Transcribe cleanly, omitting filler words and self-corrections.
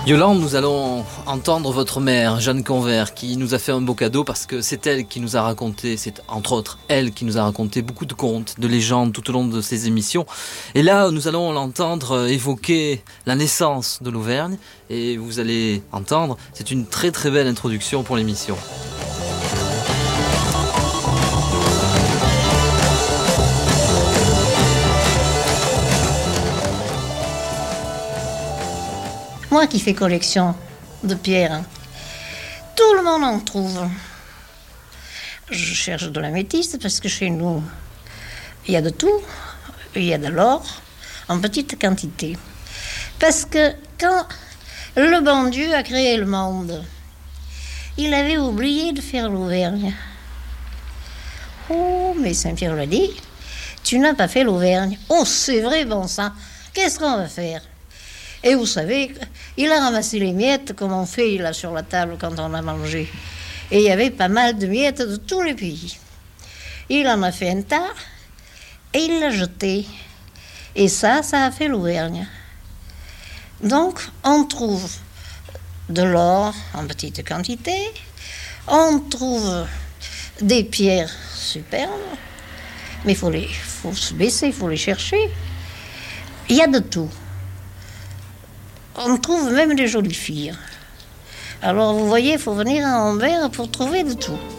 Yolande, nous allons entendre votre mère, Jeanne Convert, qui nous a fait un beau cadeau parce que c'est elle qui nous a raconté, c'est entre autres elle qui nous a raconté beaucoup de contes, de légendes tout au long de ces émissions. Et là, nous allons l'entendre évoquer la naissance de l'Auvergne et vous allez entendre, c'est une très très belle introduction pour l'émission. Moi qui fais collection de pierres, tout le monde en trouve. Je cherche de la métisse parce que chez nous, il y a de tout. Il y a de l'or en petite quantité. Parce que quand le bon Dieu a créé le monde, il avait oublié de faire l'Auvergne. Oh, mais Saint-Pierre l'a dit, tu n'as pas fait l'Auvergne. Oh, c'est vrai, bon sang, qu'est-ce qu'on va faire ? Et vous savez, il a ramassé les miettes comme on fait là sur la table quand on a mangé. Et il y avait pas mal de miettes de tous les pays. Il en a fait un tas et il l'a jeté. Et ça a fait l'Auvergne. Donc, on trouve de l'or en petite quantité, on trouve des pierres superbes, mais il faut se baisser, il faut les chercher. Il y a de tout. On trouve même des jolies filles. Alors vous voyez, il faut venir à Ambert pour trouver de tout.